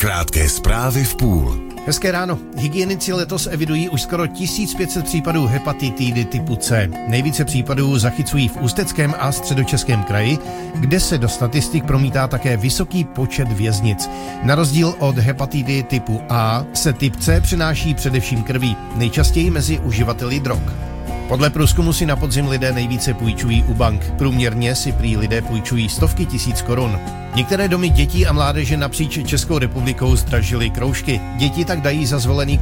Krátké zprávy v půl. Hezké ráno. Hygienici letos evidují už skoro 1500 případů hepatitidy typu C. Nejvíce případů zachycují v Ústeckém a Středočeském kraji, kde se do statistik promítá také vysoký počet věznic. Na rozdíl od hepatitidy typu A se typ C přenáší především krví, nejčastěji mezi uživateli drog. Podle průzkumu si na podzim lidé nejvíce půjčují u bank. Průměrně si prý lidé půjčují stovky tisíc korun. Některé domy dětí a mládeže napříč Českou republikou zdražily kroužky. Děti tak dají za zvolený